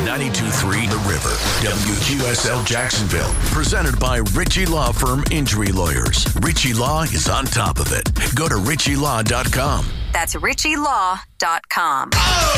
92.3 The River, WQSL Jacksonville. Presented by Ritchie Law Firm Injury Lawyers. Ritchie Law is on top of it. Go to ritchielaw.com. That's ritchielaw.com. Oh!